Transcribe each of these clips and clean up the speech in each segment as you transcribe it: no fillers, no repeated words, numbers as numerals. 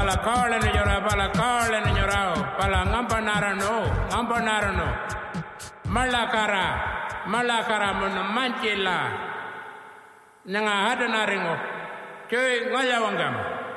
pala kole ni jora pala kole ni jorao pala ngampa narano malakara mun manchila nanga hada naringo cuy ngoya wangam.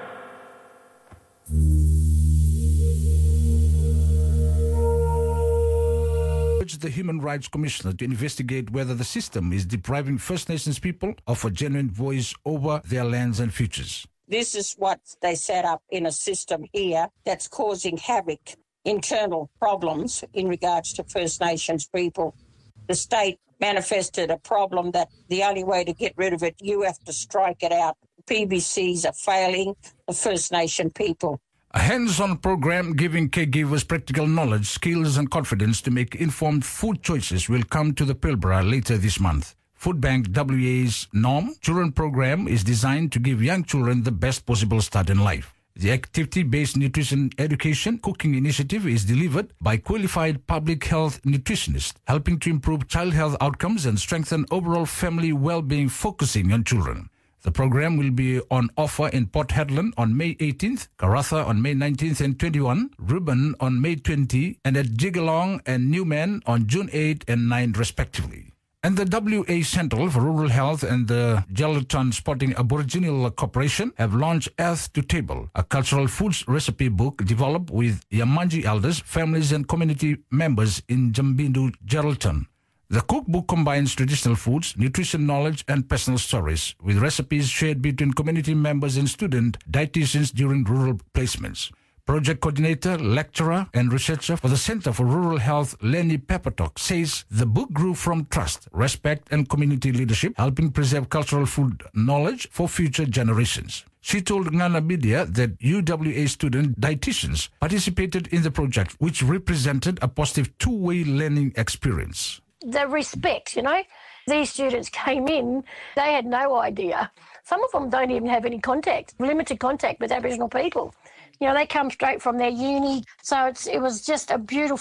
The Human Rights Commissioner to investigate whether the system is depriving First Nations people of a genuine voice over their lands and futures. This is what they set up in a system here that's causing havoc, internal problems in regards to First Nations people. The state manifested a problem that the only way to get rid of it, you have to strike it out. PBCs are failing the First Nation people. A hands-on program giving caregivers practical knowledge, skills and confidence to make informed food choices will come to the Pilbara later this month. Food Bank WA's NORM Children Program is designed to give young children the best possible start in life. The activity-based nutrition education cooking initiative is delivered by qualified public health nutritionists, helping to improve child health outcomes and strengthen overall family well-being, focusing on children. The program will be on offer in Port Hedland on May 18th, Karatha on May 19th and 21, Reuben on May 20, and at Jigalong and Newman on June 8 and 9 respectively. And the WA Central for Rural Health and the Geraldton Sporting Aboriginal Corporation have launched Earth to Table, a cultural foods recipe book developed with Yamanji elders, families and community members in Jambindu, Geraldton. The cookbook combines traditional foods, nutrition knowledge, and personal stories, with recipes shared between community members and student dietitians during rural placements. Project coordinator, lecturer, and researcher for the Center for Rural Health, Lenny Peppertock, says the book grew from trust, respect, and community leadership, helping preserve cultural food knowledge for future generations. She told Ngana Media that UWA student dietitians participated in the project, which represented a positive two-way learning experience. The respect, these students came in, they had no idea. Some of them don't even have any limited contact with Aboriginal people. They come straight from their uni. So it was just a beautiful